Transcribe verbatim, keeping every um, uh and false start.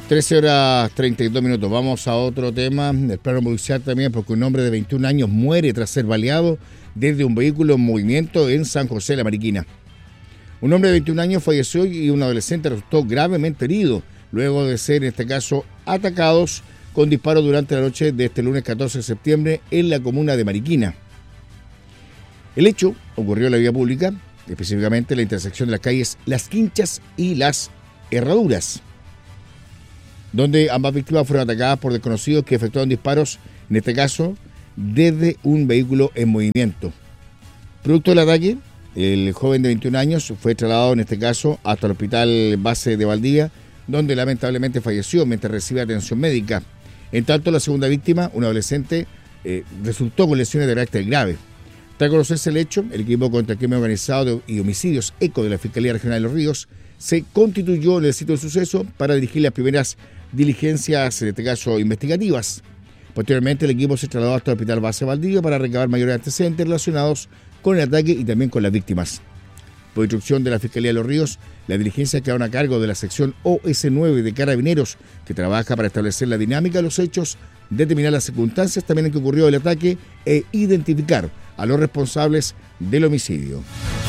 trece horas treinta y dos minutos. Vamos a otro tema. El plano policial también, porque un hombre de veintiún años muere tras ser baleado desde un vehículo en movimiento en San José de la Mariquina. Un hombre de veintiún años falleció y un adolescente resultó gravemente herido luego de ser, en este caso, atacados con disparos durante la noche de este lunes catorce de septiembre en la comuna de Mariquina. El hecho ocurrió en la vía pública, específicamente en la intersección de las calles Las Quinchas y Las Herraduras, donde ambas víctimas fueron atacadas por desconocidos que efectuaron disparos, en este caso, desde un vehículo en movimiento. Producto del ataque, el joven de veintiún años fue trasladado, en este caso, hasta el hospital base de Valdivia, donde lamentablemente falleció mientras recibe atención médica. En tanto, la segunda víctima, un adolescente, eh, resultó con lesiones de carácter grave. Tras conocerse el hecho, el equipo contra el crimen organizado y homicidios ECO de la Fiscalía Regional de Los Ríos se constituyó en el sitio del suceso para dirigir las primeras diligencias, en este caso investigativas. Posteriormente, el equipo se trasladó hasta el hospital base Valdivia para recabar mayores antecedentes relacionados con el ataque y también con las víctimas. Por instrucción de la Fiscalía de Los Ríos, las diligencias quedaron a cargo de la sección O S nueve de Carabineros, que trabaja para establecer la dinámica de los hechos, determinar las circunstancias también en que ocurrió el ataque e identificar a los responsables del homicidio.